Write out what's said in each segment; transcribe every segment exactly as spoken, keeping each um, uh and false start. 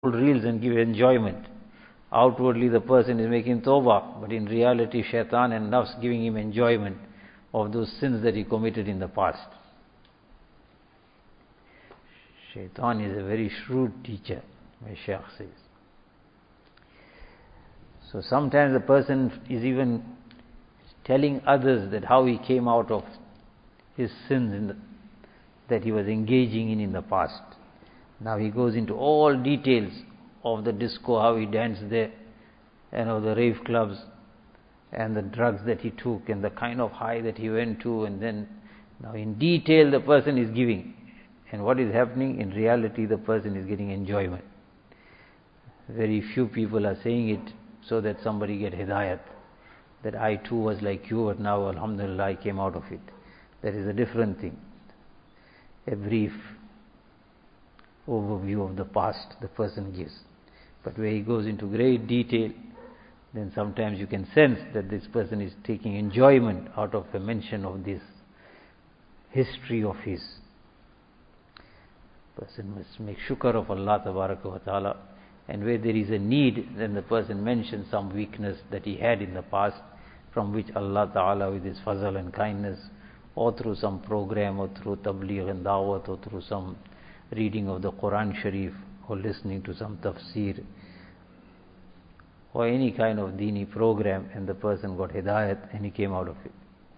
reels and give enjoyment. Outwardly the person is making tawbah, but in reality shaitan and nafs giving him enjoyment of those sins that he committed in the past. Shaitan is a very shrewd teacher, my Shaykh says. So sometimes the person is even telling others that how he came out of his sins in the, that he was engaging in in the past. Now he goes into all details of the disco, how he danced there, and of the rave clubs, and the drugs that he took, and the kind of high that he went to, and then now in detail the person is giving. And what is happening? In reality the person is getting enjoyment. Very few people are saying it so that somebody get hidayat, that I too was like you, but now alhamdulillah I came out of it. That is a different thing. A brief overview of the past the person gives. But where he goes into great detail, then sometimes you can sense that this person is taking enjoyment out of a mention of this history of his. Person must make shukr of Allah tabaraka wa ta'ala, and where there is a need, then the person mentions some weakness that he had in the past, from which Allah ta'ala with his fazal and kindness, or through some program, or through tabligh and da'wat, or through some reading of the Quran Sharif, or listening to some tafsir, or any kind of dini program, and the person got hidayat and he came out of it.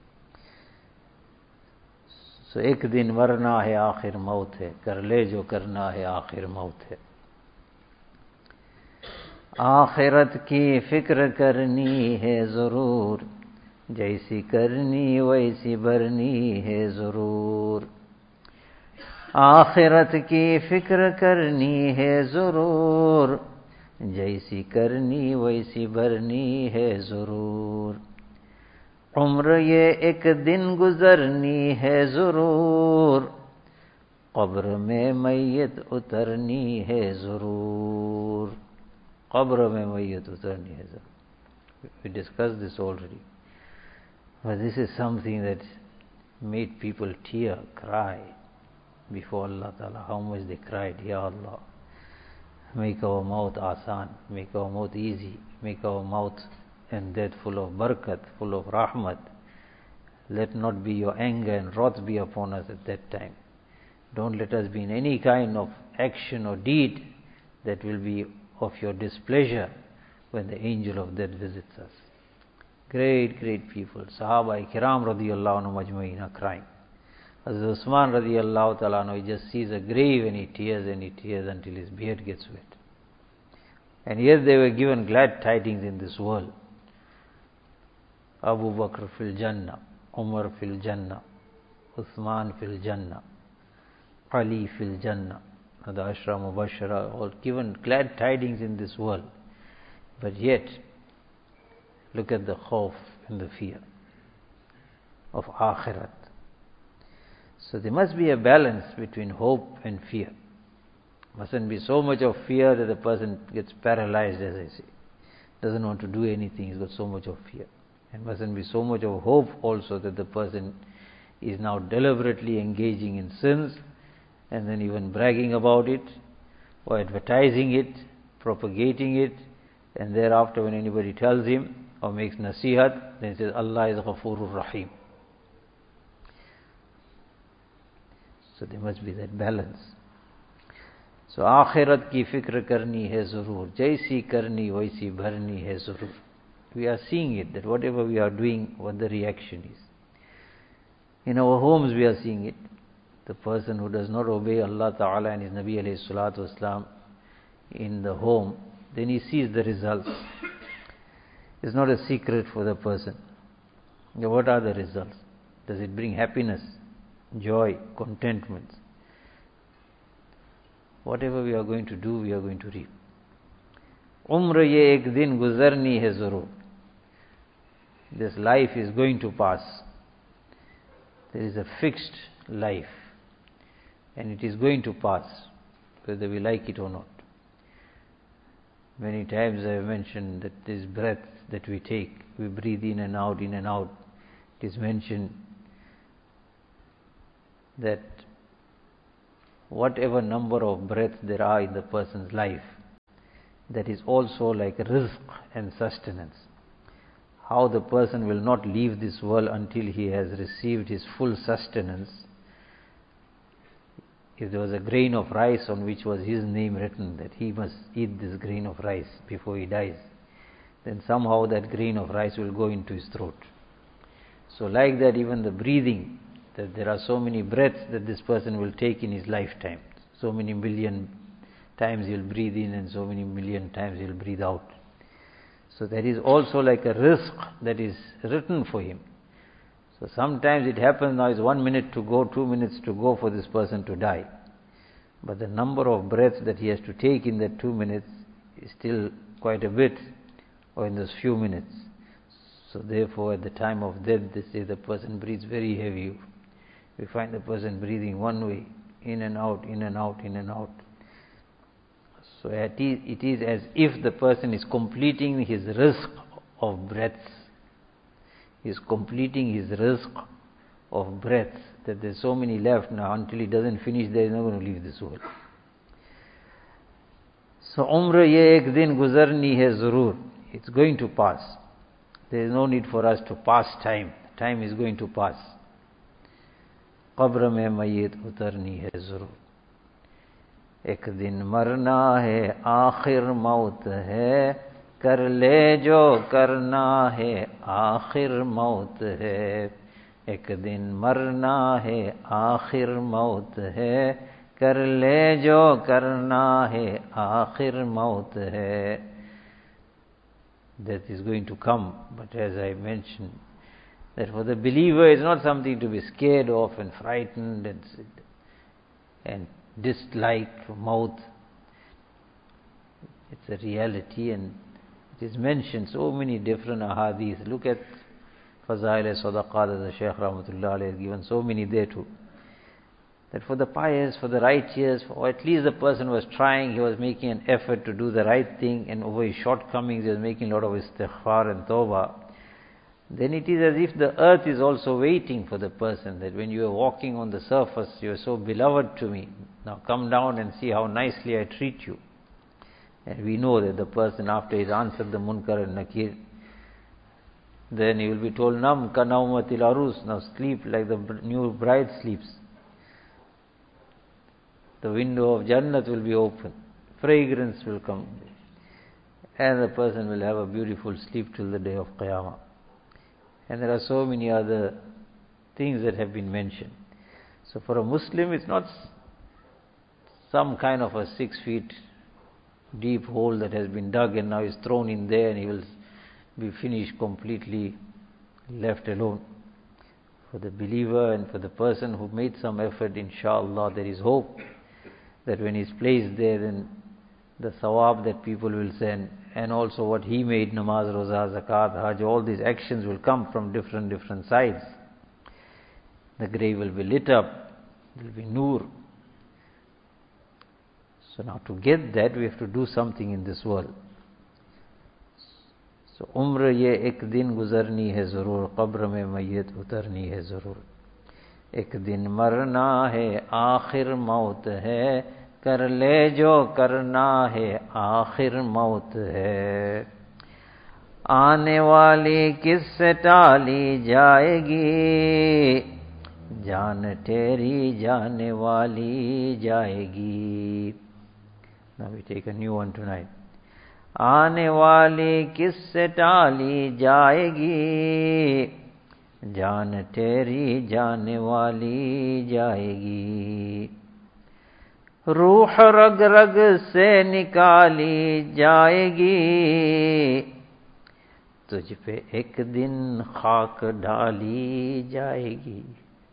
So ek din marna hai aakhir maut hai, kar le jo karna hai aakhir maut hai. आखिरत की फिक्र करनी है ज़रूर, जैसी करनी वैसी भरनी है ज़रूर. आखिरत की फिक्र करनी है ज़रूर, जैसी करनी वैसी भरनी है ज़रूर. उम्र ये एक दिन गुजरनी है ज़रूर, कब्र में मैयत उतरनी है ज़रूर. Qabr mein mayyat utarni hai. We discussed this already. But this is something that made people tear, cry before Allah Ta'ala. How much they cried, Ya Allah, make our maut asan, make our maut easy, make our maut and death full of barakat, full of rahmat. Let not be your anger and wrath be upon us at that time. Don't let us be in any kind of action or deed that will be of your displeasure when the angel of death visits us. Great, great people. Sahaba Kiram radiyallahu anhu majma'in are crying. Hazrat Usman radiyallahu ta'ala anhu, he just sees a grave and he tears and he tears until his beard gets wet. And yet they were given glad tidings in this world. Abu Bakr fil Jannah, Umar fil Jannah, Uthman fil Jannah, Ali fil Jannah. The Ashra Mubashara, all given glad tidings in this world. But yet, look at the khawf and the fear of Akhirat. So there must be a balance between hope and fear. Mustn't be so much of fear that the person gets paralyzed, as I say. Doesn't want to do anything, he's got so much of fear. And mustn't be so much of hope also that the person is now deliberately engaging in sins, and then even bragging about it, or advertising it, propagating it, and thereafter when anybody tells him or makes nasihat, then he says, Allah is Ghafurur Rahim. So there must be that balance. So akhirat ki fikr karni hai zarur, jaisi karni waisi bharni hai zarur. We are seeing it, that whatever we are doing, what the reaction is. In our homes we are seeing it. The person who does not obey Allah Ta'ala and His Nabi alayhi salatu wasalam in the home, then he sees the results. It's not a secret for the person. What are the results? Does it bring happiness, joy, contentment? Whatever we are going to do, we are going to reap. Umr ye ek din guzarni hai zarur. This life is going to pass. There is a fixed life. And it is going to pass, whether we like it or not. Many times I have mentioned that this breath that we take, we breathe in and out, in and out. It is mentioned that whatever number of breaths there are in the person's life, that is also like rizq and sustenance. How the person will not leave this world until he has received his full sustenance. If there was a grain of rice on which was his name written, that he must eat this grain of rice before he dies, then somehow that grain of rice will go into his throat. So like that, even the breathing, that there are so many breaths that this person will take in his lifetime. So many million times he will breathe in and so many million times he will breathe out. So that is also like a risk that is written for him. So sometimes it happens now is one minute to go, two minutes to go for this person to die. But the number of breaths that he has to take in that two minutes is still quite a bit, or in those few minutes. So therefore at the time of death, they say the person breathes very heavy. We find the person breathing one way, in and out, in and out, in and out. So it is, it is as if the person is completing his rizq of breaths. He is completing his rizq of breaths, that there's so many left now. Until he doesn't finish, there is not going to leave this world. So umr ye ek din guzarni hai zarur. It's going to pass. There is no need for us to pass time. Time is going to pass. Qabr mein mayyit utarni hai zarur. एक दिन मरना है आखिर मौत है, कर ले जो करना है आखिर मौत है. एक दिन मरना है आखिर मौत है, कर ले जो करना है आखिर मौत है. That is going to come, but as I mentioned, that for the believer it's not something to be scared of and frightened and and dislike mouth. It's a reality, and it is mentioned so many different ahadith. Look at Fazail Sadaqat, the Shaykh Rahmatullah Alayhi has given so many there too. That for the pious, for the righteous, or at least the person was trying, he was making an effort to do the right thing, and over his shortcomings he was making a lot of istighfar and tawbah. Then it is as if the earth is also waiting for the person, that when you are walking on the surface, you are so beloved to me. Now come down and see how nicely I treat you. And we know that the person, after he has answered the Munkar and Nakir, then he will be told, Nam ka naumatil arus, now sleep like the new bride sleeps. The window of Jannat will be open. Fragrance will come. And the person will have a beautiful sleep till the day of Qiyamah. And there are so many other things that have been mentioned. So for a Muslim, it's not some kind of a six feet deep hole that has been dug and now is thrown in there and he will be finished, completely left alone. For the believer and for the person who made some effort, inshallah, there is hope that when he is placed there, then the sawab that people will send, and also what he made, namaz, roza, zakat, hajj, all these actions will come from different, different sides. The grave will be lit up, there will be nur. So now to get that, we have to do something in this world. So umr ye ek din guzarni hai zarur, qabr mein mayyit utarni hai zarur. Ek din marna hai aakhir maut hai, कर ले जो करना है आखिर मौत है. आने वाली किससे टाली जाएगी, जान तेरी जाने वाली जाएगी. Now we take a new one tonight. आने वाली किससे टाली जाएगी, जान तेरी जाने वाली जाएगी. रूह रग रग से निकाली जाएगी, तुझ पे एक दिन खाक डाली जाएगी.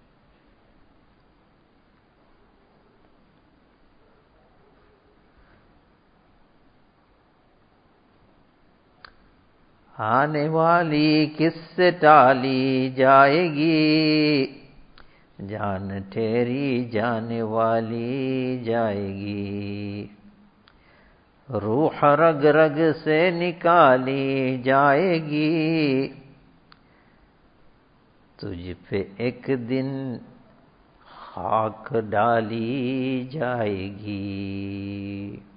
आने वाली किससे टाली जाएगी, जान तेरी जाने वाली जाएगी. रूह रग रग से निकाली जाएगी, तुझ पे एक दिन खाक डाली जाएगी.